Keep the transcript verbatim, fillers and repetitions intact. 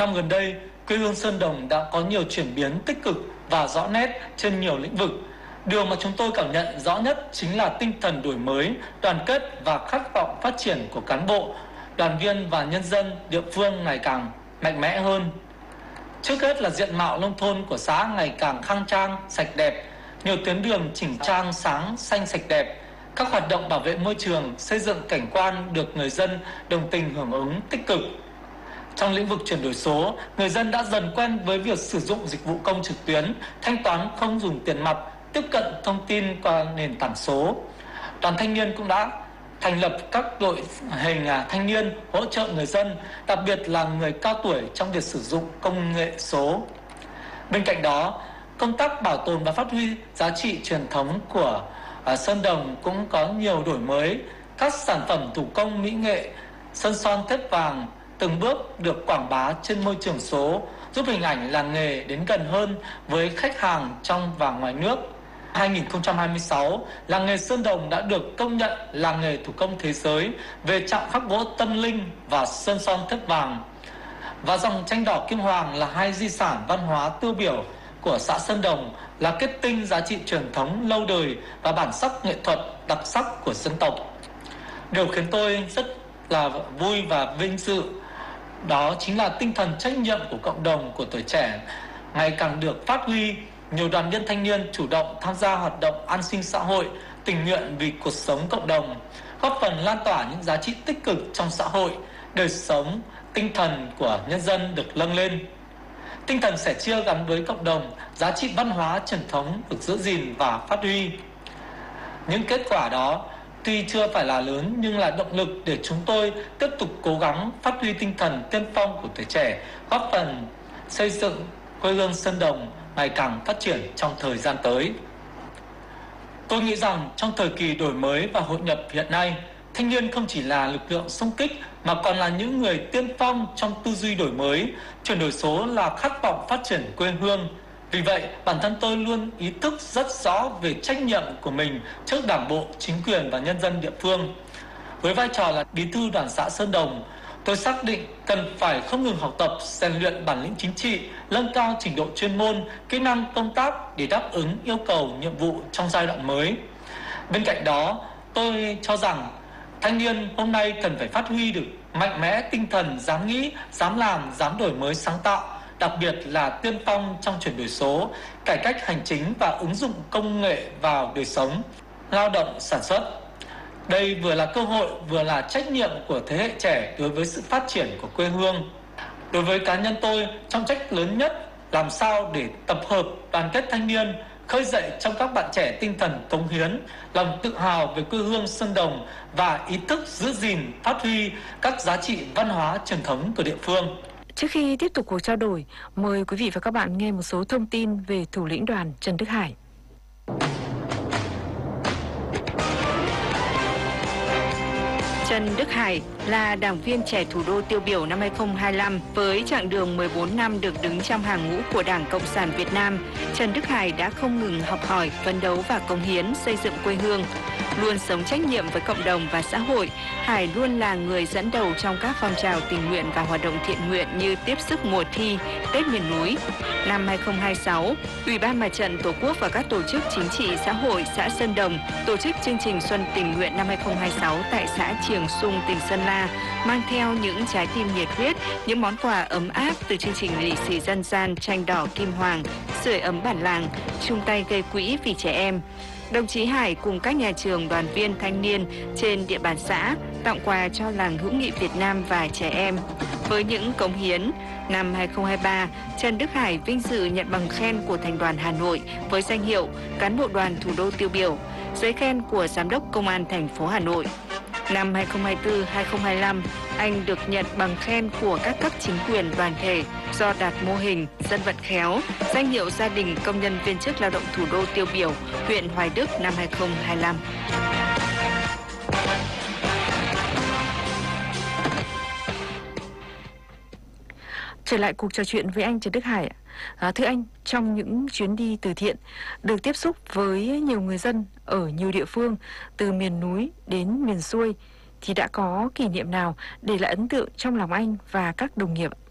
năm gần đây, quê hương Sơn Đồng đã có nhiều chuyển biến tích cực và rõ nét trên nhiều lĩnh vực. Điều mà chúng tôi cảm nhận rõ nhất chính là tinh thần đổi mới, đoàn kết và khát vọng phát triển của cán bộ, đoàn viên và nhân dân địa phương ngày càng mạnh mẽ hơn. Trước hết là diện mạo nông thôn của xã ngày càng khang trang, sạch đẹp, nhiều tuyến đường chỉnh trang sáng, xanh sạch đẹp. Các hoạt động bảo vệ môi trường, xây dựng cảnh quan được người dân đồng tình hưởng ứng tích cực. Trong lĩnh vực chuyển đổi số, người dân đã dần quen với việc sử dụng dịch vụ công trực tuyến, thanh toán không dùng tiền mặt, tiếp cận thông tin qua nền tảng số. Đoàn thanh niên cũng đã thành lập các đội hình thanh niên hỗ trợ người dân, đặc biệt là người cao tuổi trong việc sử dụng công nghệ số. Bên cạnh đó, công tác bảo tồn và phát huy giá trị truyền thống của Sơn Đồng cũng có nhiều đổi mới. Các sản phẩm thủ công mỹ nghệ, sơn son thép vàng từng bước được quảng bá trên môi trường số, giúp hình ảnh làng nghề đến gần hơn với khách hàng trong và ngoài nước. hai nghìn không trăm hai mươi sáu, làng nghề Sơn Đồng đã được công nhận làng nghề thủ công thế giới về chạm khắc gỗ tâm linh và sơn son thép vàng. Và dòng tranh đỏ kim hoàng là hai di sản văn hóa tiêu biểu của xã Sơn Đồng, là kết tinh giá trị truyền thống lâu đời và bản sắc nghệ thuật đặc sắc của dân tộc. Điều khiến tôi rất là vui và vinh dự đó chính là tinh thần trách nhiệm của cộng đồng, của tuổi trẻ ngày càng được phát huy. Nhiều đoàn viên thanh niên chủ động tham gia hoạt động an sinh xã hội, tình nguyện vì cuộc sống cộng đồng, góp phần lan tỏa những giá trị tích cực trong xã hội, đời sống, tinh thần của nhân dân được nâng lên. Tinh thần sẻ chia gắn với cộng đồng, giá trị văn hóa truyền thống được giữ gìn và phát huy. Những kết quả đó tuy chưa phải là lớn nhưng là động lực để chúng tôi tiếp tục cố gắng phát huy tinh thần tiên phong của tuổi trẻ, góp phần xây dựng quê hương Sơn Đồng ngày càng phát triển trong thời gian tới. Tôi nghĩ rằng trong thời kỳ đổi mới và hội nhập hiện nay, thanh niên không chỉ là lực lượng xung kích mà còn là những người tiên phong trong tư duy đổi mới. Chuyển đổi số là khát vọng phát triển quê hương. Vì vậy, bản thân tôi luôn ý thức rất rõ về trách nhiệm của mình trước Đảng bộ, chính quyền và nhân dân địa phương. Với vai trò là bí thư đoàn xã Sơn Đồng, tôi xác định cần phải không ngừng học tập, rèn luyện bản lĩnh chính trị, nâng cao trình độ chuyên môn, kỹ năng công tác để đáp ứng yêu cầu nhiệm vụ trong giai đoạn mới. Bên cạnh đó, tôi cho rằng thanh niên hôm nay cần phải phát huy được mạnh mẽ tinh thần dám nghĩ, dám làm, dám đổi mới sáng tạo, đặc biệt là tiên phong trong chuyển đổi số, cải cách hành chính và ứng dụng công nghệ vào đời sống, lao động sản xuất. Đây vừa là cơ hội, vừa là trách nhiệm của thế hệ trẻ đối với sự phát triển của quê hương. Đối với cá nhân tôi, trọng trách lớn nhất làm sao để tập hợp, đoàn kết thanh niên, khơi dậy trong các bạn trẻ tinh thần cống hiến, lòng tự hào về quê hương Sơn Đồng và ý thức giữ gìn, phát huy các giá trị văn hóa truyền thống của địa phương. Trước khi tiếp tục cuộc trao đổi, mời quý vị và các bạn nghe một số thông tin về thủ lĩnh đoàn Trần Đức Hải. Trần Đức Hải là đảng viên trẻ thủ đô tiêu biểu năm hai không hai lăm với chặng đường mười bốn năm được đứng trong hàng ngũ của Đảng Cộng sản Việt Nam. Trần Đức Hải đã không ngừng học hỏi, phấn đấu và cống hiến xây dựng quê hương. Luôn sống trách nhiệm với cộng đồng và xã hội, Hải luôn là người dẫn đầu trong các phong trào tình nguyện và hoạt động thiện nguyện như tiếp sức mùa thi, Tết miền núi. Năm hai không hai sáu, Ủy ban Mặt trận Tổ quốc và các tổ chức chính trị xã hội xã Sơn Đồng tổ chức chương trình Xuân tình nguyện năm hai không hai sáu tại xã Triềng Sung, tỉnh Sơn La, mang theo những trái tim nhiệt huyết, những món quà ấm áp từ chương trình lì xì dân gian tranh đỏ kim hoàng, sưởi ấm bản làng, chung tay gây quỹ vì trẻ em. Đồng chí Hải cùng các nhà trường, đoàn viên thanh niên trên địa bàn xã tặng quà cho làng hữu nghị Việt Nam và trẻ em. Với những cống hiến, năm hai không hai ba, Trần Đức Hải vinh dự nhận bằng khen của Thành đoàn Hà Nội với danh hiệu cán bộ đoàn thủ đô tiêu biểu, giấy khen của Giám đốc Công an thành phố Hà Nội. Năm hai không hai tư hai không hai lăm, anh được nhận bằng khen của các cấp chính quyền đoàn thể do đạt mô hình dân vận khéo, danh hiệu gia đình công nhân viên chức lao động thủ đô tiêu biểu huyện Hoài Đức năm hai không hai lăm. Trở lại cuộc trò chuyện với anh Trần Đức Hải. À, thưa anh, trong những chuyến đi từ thiện, được tiếp xúc với nhiều người dân ở nhiều địa phương, từ miền núi đến miền xuôi, thì đã có kỷ niệm nào để lại ấn tượng trong lòng anh và các đồng nghiệp?